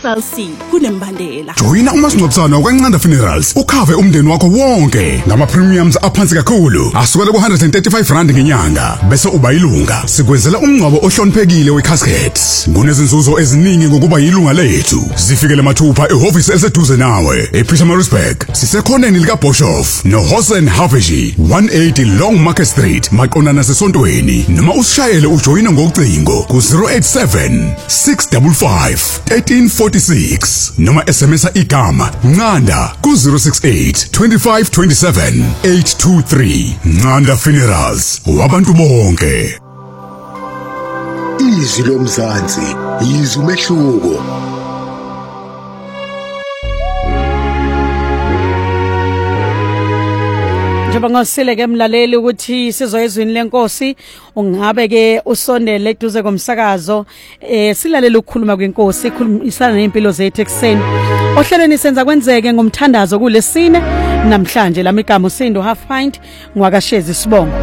FLC kunembandela. Joyina umasingcwabisane wakwaNcanda Funerals ukhave umndeni wakho wonke ngama premiums aphansi kakhulu asukela ku135 ngenyanga bese uba ilunga. Sikwenzela umngcwabo ohloniphekile wecasket. Kunezinzuzo eziningi ngokuba yilunga lethu. Zifikele mathupha ehhovisi eseduze nawe ePietermaritzburg. Sisekhoneni lika Boshoff no Hosen Haveji 180 Long Market Street maqondana sesontweni noma usishayele ujoyina ngocingo ku 087 655 1346 noma SMS igama Ncanda ku 068 25 27 823. Ncanda Funerals wabantu bonke. Izwi lomzansi yizwi umehluko. Njengoba ngosile ke mlaleli ukuthi sizoyezwini lenkosi ungabe ke usondele eduze komsakazo silalela ukukhuluma kwenkosi ikhulumisana nempilo zethu ekseni ohlelweni senza kwenzeke ngomthandazo kulesine namhlanje lamigama usindo half pint ngwakashezi sibongo.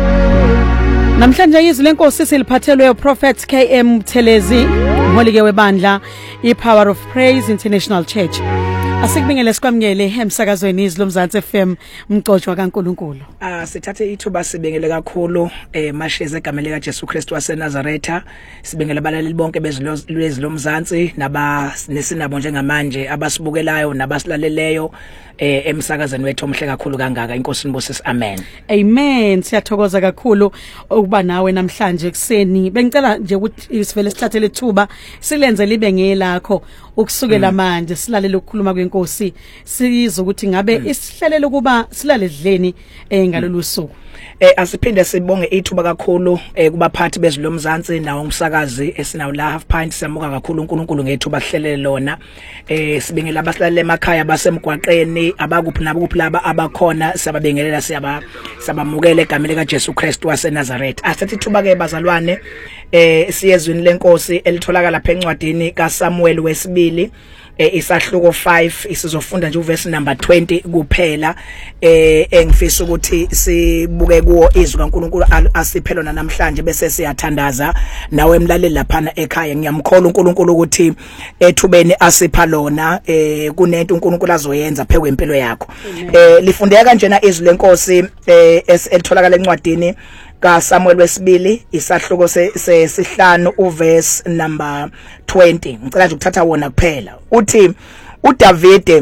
Namhlanje izwi lenkosi siliphathelwe uProphet KM Thelezi umholike webandla iPower of Praise International Church. Asikubingele sikwamngele emsakazweni izwi lomzansi FM mgcojwa kaNkuluNkulu. Sithathe ithuba sibengele kakhulu masheze egameni lika Jesu Kristu waseNazaretha. Sibengele abalaleli bonke bezizwi lomzansi nesinabo njengamanje abasibukelayo nabasilaleleyo emsakazweni wethu omhle kakhulu kangaka. Inkosi nibusise. Amen. Amen. Siyathokoza kakhulu ukuba nawe namhlanje ekseni. Bengicela nje ukuthi sivele sithathe lethuba silenze libe ngelakho ukusukela manje silalele ukukhuluma kwenkosi sizwe ukuthi ngabe isihlelele ukuba silaledleni ngalolu suku. Asiphinde sibonge ithuba kakhulu kubaphathi bezwi lomzansi nawo umsakazi esinawo la half pint. Siyamuka kakhulu uNkulunkulu ngethuba kuhlelele lona. Sibengela abasilalele emakhaya basemgwaqeni abakuphi nabukuphi laba abakhona siyababengelela siyabamukela egameni lika Jesu Kristu waseNazaretha. Asithathe ithuba ke bazalwane siyezwini lenkosi elitholakala lapha encwadini kaSamuel wesibili isahluko 5 isizofunda nje uverse number 20 kuphela. Engifisa ukuthi sibuke kuwo izwi kaNkuluNkulu asiphelona namhlanje bese siyathandaza nawe emlaleli lapha ekhaya. Ngiyamkhola uNkulunkulu ukuthi ethubeni asipha lona kunento uNkulunkulu azoyenza phe kwempilo yakho. Lifundeka kanjena izwi lenkosi elitholakala encwadini kaSamuel wesibili isahluko sesihlanu uverse number 20. Ngicela nje ukuthatha wona kuphela. Uthi uDavide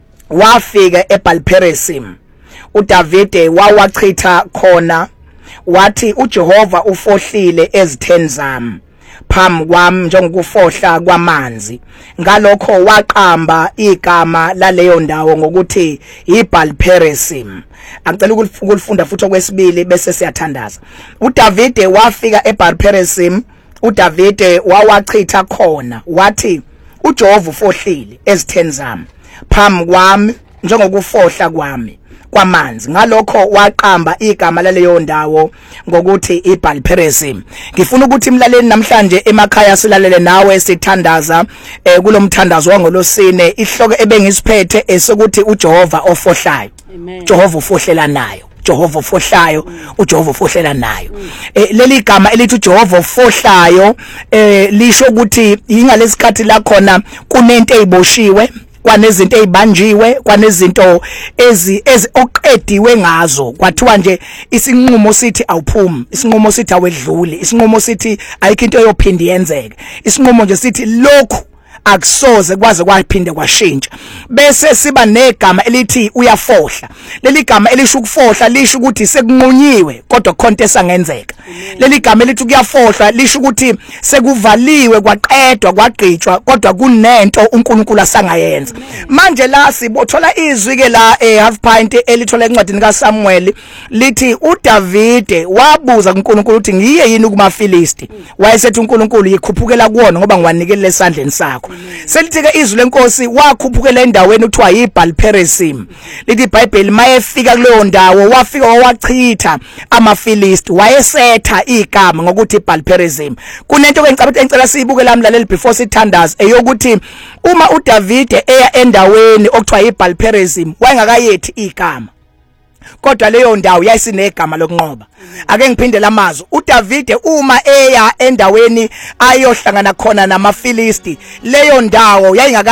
wafika eBalperesim. uDavide wawachitha khona wathi uJehova ufohlile ezitheni zami phambi kwami njengokufohla kwamanzi. Ngalokho waqamba igama laleyo ndawo ngokuthi iBalperesim. Angicela ukulifunda futhi okwesibili bese siyathandaza. uDavide wafika eBalperesim. uDavide wawachitha khona wathi uJehova ufohlile ezitheni zami phambi kwami njengokufohla kwami kwamanzi. Ngalokho waqamba igama laleyo ndawo ngokuthi iBalperesim. Ngifuna ukuthi imlaleli namhlanje emakhaya silalele nawe sithandaza kulomthandazo wangolosine ihloko ebengisiphethe esokuthi uJehova ofohlayo. Jehova ufohlela nayo. Jehova ufohlayo, uJehova ufohlela nayo. Leli gama elithi uJehova ufohlayo lisho ukuthi ingalesikhathi la khona kunento eziboshiwe, kwanezinto ezibanjiwe, kwanezinto oqediwe ngazo. Kwathiwa nje isinqumo sithi awuphumi, isinqumo sithi awedluli, isinqumo sithi ayikho into eyophindi yenzeke, isinqumo nje sithi lokhu akusoze kwaze kwaphinde kwashintsha. Bese siba negama elithi uyafohla. Leli gama elisho ukufohla lisho ukuthi sekunqunyiwe kodwa khonto esangenzeka. Leli gama elithi kuyafohla lisho ukuthi sekuvaliwe kwaqedwa kwagqitshwa kodwa kunento uNkulunkulu asangayenza. Manje la sibothola izwi ke la half pint elithola encwadini kaSamuel lithi uDavide wabuza kuNkulunkulu ukuthi ngiye yini kumaFilisti. Wayesethi uNkulunkulu yikhuphukela kuwona ngoba ngiwanikele esandleni sakho. Selithike izwi lenkosi wakhuphukela endaweni ekuthiwa yiBalperesim. Lithi iBhayibheli mayefika kuleyo ndawo wafika wawachitha amaFilisti wayesetha igama ngokuthi iBalperesim. Kunento engicela siyibuke la mlaleli before sithandaza eyokuthi uma uDavide eya endaweni okuthiwa yiBalperesim wayengakayethi igama. Kodwa leyo ndawo yayisinegama lokunqoba. Ake ngiphindele amazwi. uDavide uma eya endaweni ayohlangana khona namaFilisti, leyo ndawo